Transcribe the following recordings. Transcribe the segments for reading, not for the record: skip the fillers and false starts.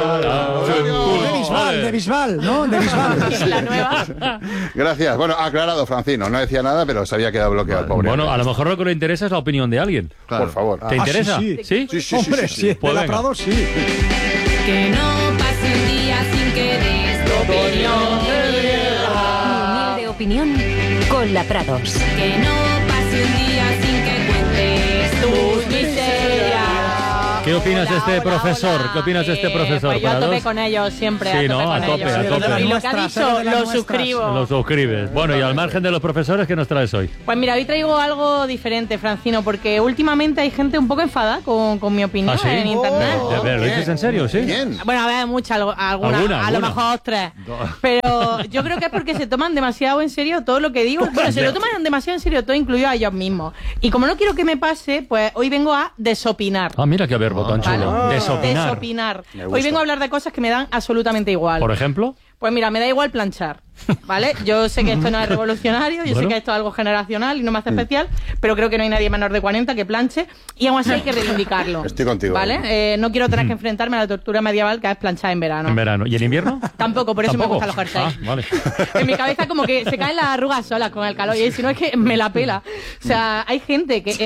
De Bisbal, ¿no? De Bisbal. La nueva. Gracias. Bueno, aclarado, Francino. No decía nada, pero se había quedado bloqueado el pobre. Bueno, a lo mejor lo que le interesa es la opinión de alguien. Claro. Por favor. ¿Te interesa? Sí. Sí. Hombre, sí. Pues de la venga. Prado, sí. Que no pase un día sin que des tu opinión. Mi humilde opinión con la Prados. Que no pase un día sin que cuentes tus miserias. ¿Qué opinas de este profesor? ¿Qué opinas de este profesor? Pues yo a para tope dos? con ellos, siempre. Sí, a tope ¿no? con A tope, ellos. a tope. Y lo que ha dicho, lo suscribo. Lo suscribes. Bueno, y al margen de los profesores, ¿qué nos traes hoy? Pues mira, hoy traigo algo diferente, Francino, porque últimamente hay gente un poco enfadada con mi opinión ¿Ah, sí? en internet. A ver, ¿lo dices en serio? ¿Sí? ¿Quién? Bueno, a ver, muchas, alguna, ¿Alguna? a lo mejor 3. Pero yo creo que es porque se toman demasiado en serio todo lo que digo. Bueno, se lo toman demasiado en serio todo, incluido a ellos mismos. Y como no quiero que me pase, pues hoy vengo a desopinar. Ah, mira qué verbo tan chulo. ¿Vale? Desopinar. Desopinar. Me gusta. Hoy vengo a hablar de cosas que me dan absolutamente igual. Por ejemplo. Pues mira, me da igual planchar, ¿vale? Yo sé que esto no es revolucionario, yo Bueno. sé que esto es algo generacional y no me hace especial, pero creo que no hay nadie menor de 40 que planche y aún así hay que reivindicarlo. Estoy contigo. ¿Vale? No quiero tener que enfrentarme a la tortura medieval que es planchar en verano. En verano. ¿Y en invierno? Tampoco, por eso ¿Tampoco? me gustan los jerseys. Ah, vale. En mi cabeza como que se caen las arrugas solas con el calor y si no es que me la pela. O sea, hay gente que,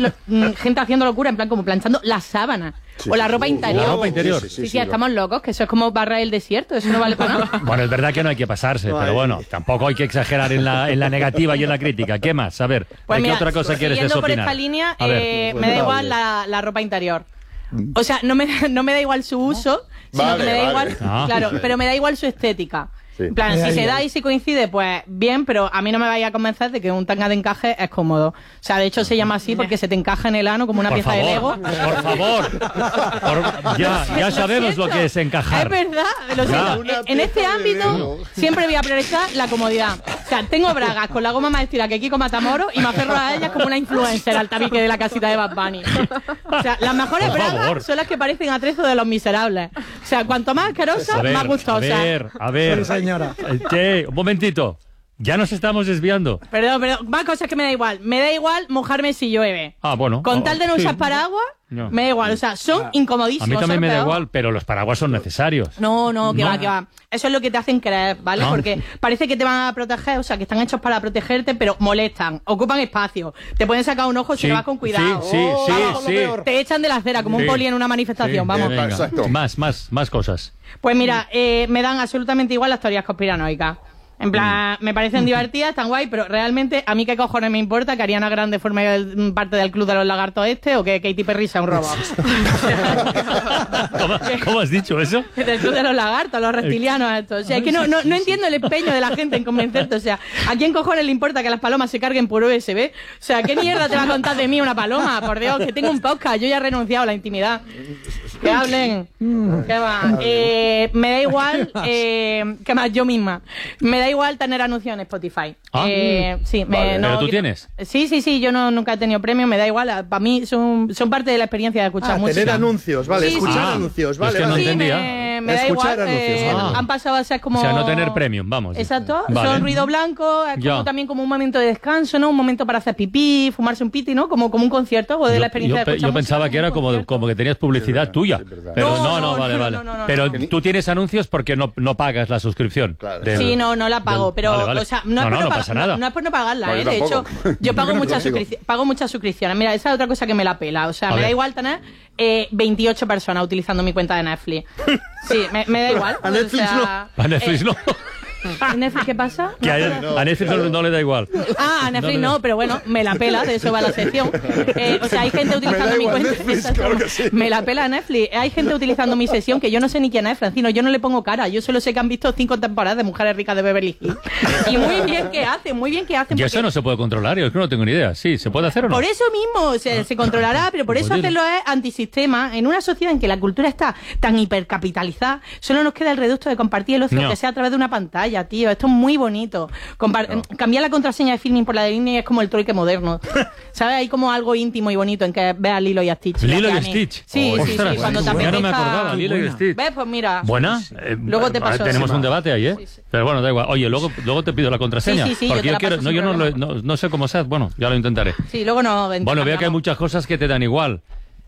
gente haciendo locura en plan como planchando las sábanas o la ropa interior. La ropa interior. Sí, estamos locos, que eso es como barra el desierto, eso no vale para nada. Bueno, es verdad que no hay que pasarse, pero bueno, tampoco hay que exagerar en la negativa y en la crítica. ¿Qué más? A ver, Pues ¿de qué mira, otra cosa quieres siguiendo por desopinar? esta línea, A ver. me da igual la ropa interior. O sea, no me da igual su uso, sino Vale, que me da vale. igual, Ah. claro, pero me da igual su estética. Sí. En plan, Me da si se igual. da y si coincide, pues bien, pero a mí no me vaya a convencer de que un tanga de encaje es cómodo. O sea, de hecho se llama así porque se te encaja en el ano como una Por pieza de Lego. favor, por favor. Ya sabemos lo que es encajar. Es verdad, lo siento. Una En este pieza de ámbito Lego. siempre voy a priorizar la comodidad. O sea, tengo bragas con la goma más estira que Kiko Matamoros y me aferro a ellas como una influencer al tabique de la casita de Bad Bunny. O sea, las mejores Por bragas favor. son las que parecen atrezo de Los Miserables. O sea, cuanto más asquerosa, más gustosa. A ver. Sí, señora. Un momentito. Ya nos estamos desviando. Perdón, más cosas que me da igual. Me da igual mojarme si llueve. Ah, bueno. Con tal de no Sí. usar paraguas, No. me da igual. O sea, son A incomodísimos. mí también son me da peor. igual, pero los paraguas son necesarios. No, que No. va, que va. Eso es lo que te hacen creer, ¿vale? No. Porque parece que te van a proteger, o sea, que están hechos para protegerte, pero molestan, ocupan espacio. Te pueden sacar un ojo si Sí, no vas con cuidado. sí, sí, Vamos, sí. Te echan de la acera como Sí. un poli en una manifestación, Sí, vamos. venga. Exacto. Más cosas. Pues mira, me dan absolutamente igual las teorías conspiranoicas. En plan, me parecen divertidas, tan guay, pero realmente a mí qué cojones me importa que Ariana Grande forme parte del club de los lagartos o que Katy Perry sea un robot. ¿Cómo has dicho eso? Del club de los lagartos, los reptilianos estos. O sea, es que no entiendo el empeño de la gente en convencerte. O sea, ¿a quién cojones le importa que las palomas se carguen por USB? O sea, ¿qué mierda te va a contar de mí una paloma? Por Dios, que tengo un podcast, yo ya he renunciado a la intimidad. Que hablen. ¿Qué va? Me da igual, ¿qué más? Yo misma. Me da igual tener anuncios en Spotify. Ah. Sí, Vale. ¿Pero tú tienes? Sí, yo nunca he tenido premio, me da igual. Para mí son parte de la experiencia de escuchar música. tener anuncios, vale, Sí, escuchar sí. anuncios, Yo es vale, que no vale. entendía. Me da igual. Escuchar anuncios, vale. Han pasado a ser como... O sea, no tener premium, vamos. Exacto, Vale. son ruido blanco, es Ya. como también como un momento de descanso, ¿no? Un momento para hacer pipí, fumarse un piti, ¿no? Como un concierto o de la experiencia de escuchar Yo pensaba música, que era un concierto. como que tenías publicidad tuya. verdad. Pero No, no, vale. no. Pero tú tienes anuncios porque no pagas la suscripción. Claro. Sí, no la pago, pero, Vale. o sea, no, es por no pagar- pasa nada. no es por no pagarla, No, ¿eh? yo De hecho, tampoco. yo pago Yo no muchas consigo. pago muchas suscripciones. Mira, esa es otra cosa que me la pela. O sea, A me da ver. igual tener 28 personas utilizando mi cuenta de Netflix. Sí, me da igual. A Netflix o sea, A Netflix no. ¿A Netflix qué pasa? Que a Netflix no le da igual. Ah, a Netflix no, pero bueno, me la pela, de eso va la sección. O sea, hay gente utilizando mi igual cuenta. Netflix, Exacto. claro que sí. Me la pela Netflix. Hay gente utilizando mi sesión que yo no sé ni quién es, Francino. Yo no le pongo cara. Yo solo sé que han visto 5 temporadas de Mujeres Ricas de Beverly Hills. Y muy bien que hacen, muy bien que hacen. Y porque- eso no se puede controlar, yo es que no tengo ni idea. Sí, ¿se puede hacer o no? Por eso mismo se controlará, pero por eso Oye. hacerlo es antisistema. En una sociedad en que la cultura está tan hipercapitalizada, solo nos queda el reducto de compartir el ocio, No. que sea a través de una pantalla, tío. Esto es muy bonito. Cambiar la contraseña de Filmin por la de Disney es como el trueque moderno. ¿Sabes? Hay como algo íntimo y bonito en que veas Lilo y Stitch. Lilo y Gracias, Stitch. Sí, sí, Ostras, sí. Cuando te ya no me apetezca- acordaba, Lilo y Stitch. ¿Ves? Pues mira. ¿Buena? Luego te paso. Tenemos un debate ahí, ¿eh? Sí, sí. Pero bueno, da igual. Oye, luego te pido la contraseña. Sí, yo porque te yo la quiero... paso No, sin yo no, problema. no sé cómo sea. Bueno, ya lo intentaré. Sí, luego no. Bueno, veo que hay muchas cosas que te dan igual.